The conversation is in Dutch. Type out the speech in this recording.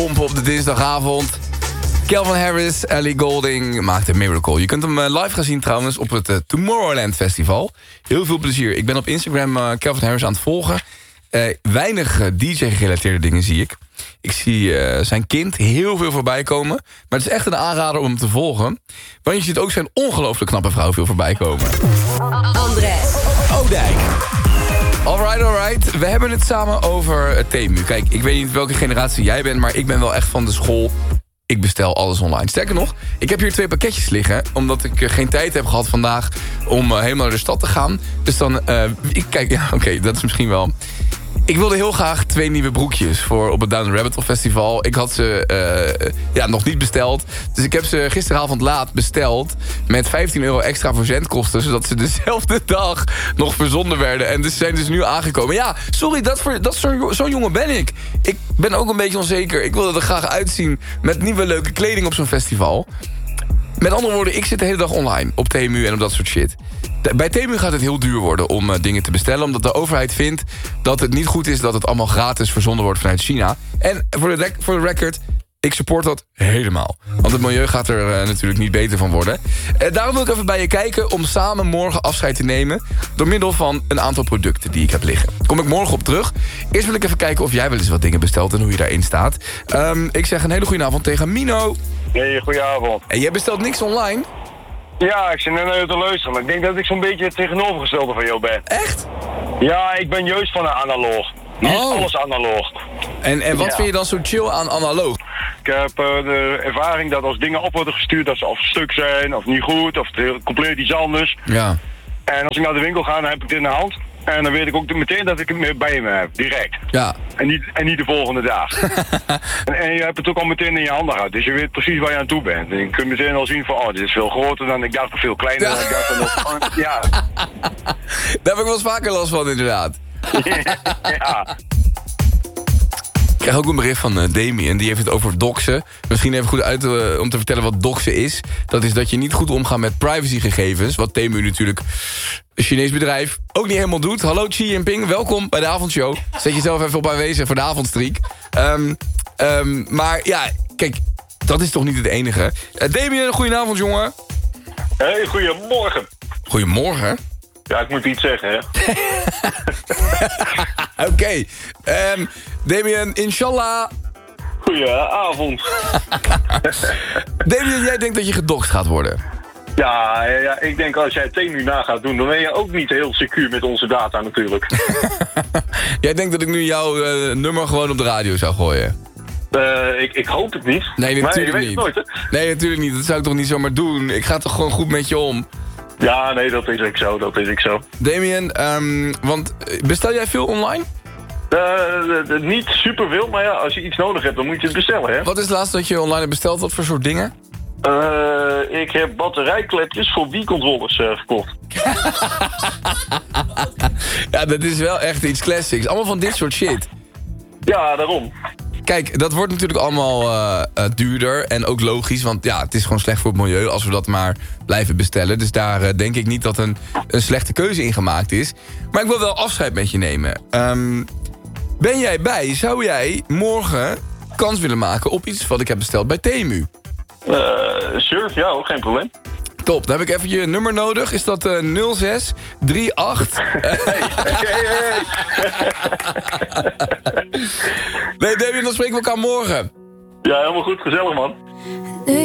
Pompen op de dinsdagavond. Calvin Harris, Ellie Goulding maakt een Miracle. Je kunt hem live gaan zien trouwens op het Tomorrowland Festival. Heel veel plezier. Ik ben op Instagram Calvin Harris aan het volgen. Weinig DJ-gerelateerde dingen zie ik. Ik zie zijn kind heel veel voorbij komen. Maar het is echt een aanrader om hem te volgen. Want je ziet ook zijn ongelooflijk knappe vrouw veel voorbij komen. Andres Oudijk. Alright. We hebben het samen over Temu. Kijk, ik weet niet welke generatie jij bent, maar ik ben wel echt van de school. Ik bestel alles online. Sterker nog, ik heb hier 2 pakketjes liggen, omdat ik geen tijd heb gehad vandaag om helemaal naar de stad te gaan. Dus dan, dat is misschien wel. Ik wilde heel graag 2 nieuwe broekjes voor op het Down the Rabbit Hole Festival. Ik had ze nog niet besteld. Dus ik heb ze gisteravond laat besteld met €15 extra verzendkosten, zodat ze dezelfde dag nog verzonden werden. En dus zijn dus nu aangekomen. Ja, sorry, zo'n jongen ben ik. Ik ben ook een beetje onzeker. Ik wilde er graag uitzien met nieuwe leuke kleding op zo'n festival. Met andere woorden, ik zit de hele dag online op Temu en op dat soort shit. Bij Temu gaat het heel duur worden om dingen te bestellen, omdat de overheid vindt dat het niet goed is dat het allemaal gratis verzonden wordt vanuit China. En voor de record, ik support dat helemaal. Want het milieu gaat er natuurlijk niet beter van worden. Daarom wil ik even bij je kijken om samen morgen afscheid te nemen door middel van een aantal producten die ik heb liggen. Kom ik morgen op terug. Eerst wil ik even kijken of jij wel eens wat dingen bestelt en hoe je daarin staat. Ik zeg een hele goede avond tegen Mino. Hey, goedenavond. En jij bestelt niks online? Ja, ik zit net naar je te luisteren, maar ik denk dat ik zo'n beetje het tegenovergestelde van jou ben. Echt? Ja, ik ben juist van een analoog. Niet alles analoog. En wat vind je dan zo chill aan analoog? Ik heb de ervaring dat als dingen op worden gestuurd, dat ze of stuk zijn, of niet goed, of compleet iets anders. Ja. En als ik naar de winkel ga, dan heb ik het in de hand. En dan weet ik ook meteen dat ik het meer bij me heb, direct. Ja. En niet de volgende dag. en je hebt het ook al meteen in je handen gehad, dus je weet precies waar je aan toe bent. En je kunt meteen al zien van, dit is veel groter dan ik dacht, of veel kleiner dan ik dacht. En nog, ja. Daar heb ik wel eens vaker last van, inderdaad. Ja. Ik krijg ook een bericht van Damien, die heeft het over doxen. Misschien even goed uit om te vertellen wat doxen is. Dat is dat je niet goed omgaat met privacygegevens. Wat Temu natuurlijk, een Chinees bedrijf, ook niet helemaal doet. Hallo Xi Jinping, welkom bij de avondshow. Zet jezelf even op aanwezig voor de avondstreek. Maar ja, kijk, dat is toch niet het enige. Damien, goedenavond jongen. Hey, goedemorgen. Goedemorgen. Ja, ik moet iets zeggen, hè. Oké. Damien, inshallah. Goedenavond. Damien, jij denkt dat je gedoxt gaat worden? Ja, ik denk als jij Temu na gaat doen, dan ben je ook niet heel secuur met onze data natuurlijk. Jij denkt dat ik nu jouw nummer gewoon op de radio zou gooien? Ik hoop het niet. Nee, natuurlijk maar je niet. Weet het nooit, hè? Nee, natuurlijk niet. Dat zou ik toch niet zomaar doen? Ik ga toch gewoon goed met je om? Ja, nee, dat is ik zo. Damien, want bestel jij veel online? Niet superveel, maar ja, als je iets nodig hebt, dan moet je het bestellen, hè? Wat is het laatste dat je online hebt besteld? Wat voor soort dingen? Ik heb batterijklepjes voor Wii-controllers gekocht. Ja, dat is wel echt iets classics. Allemaal van dit soort shit. Ja, daarom. Kijk, dat wordt natuurlijk allemaal duurder en ook logisch. Want ja, het is gewoon slecht voor het milieu als we dat maar blijven bestellen. Dus daar denk ik niet dat een slechte keuze in gemaakt is. Maar ik wil wel afscheid met je nemen. Ben jij bij? Zou jij morgen kans willen maken op iets wat ik heb besteld bij Temu? Sure, ja, ook geen probleem. Top, dan heb ik even je nummer nodig. Is dat 0638? Hey. Nee, Damien, dan spreken we elkaar morgen. Ja, helemaal goed, gezellig man.